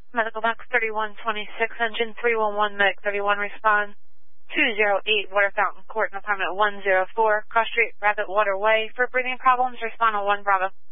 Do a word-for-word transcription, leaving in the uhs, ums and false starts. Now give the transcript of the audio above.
Medical box thirty-one twenty-six, engine three one one, Meg thirty-one, respond. two oh eight, Water Fountain Court, apartment one oh four, Cross Street, Rabbit Water Way. For breathing problems, respond on one Bravo.